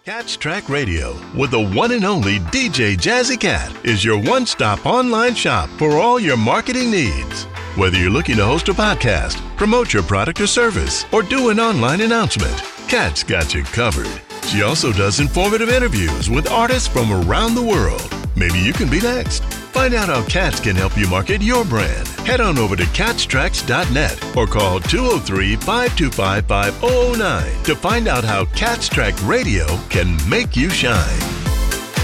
Catch Track Radio with the one and only DJ Jazzy Cat is your one-stop online shop for all your marketing needs. Whether you're looking to host a podcast, promote your product or service, or do an online announcement, Cat's got you covered. She also does informative interviews with artists from around the world. Maybe you can be next. Find out how Cats can help you market your brand. Head on over to catstracks.net or call 203-525-5009 to find out how Cat's Track Radio can make you shine.